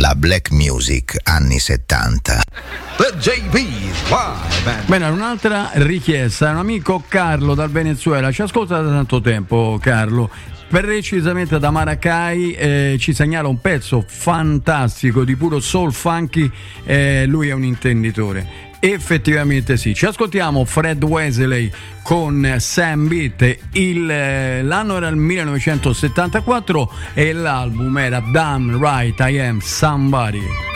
la black music anni 70. The JB's Live. Bene, un'altra richiesta, un amico Carlo dal Venezuela, ci ascolta da tanto tempo Carlo, precisamente da Maracay, ci segnala un pezzo fantastico di puro soul funky, lui è un intenditore. Effettivamente sì, ci ascoltiamo Fred Wesley con Sam Beat, l'anno era il 1974 e l'album era Damn Right I Am Somebody.